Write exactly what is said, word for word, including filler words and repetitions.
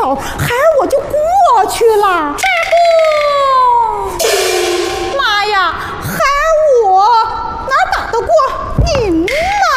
孩儿我就过去了。 大姑。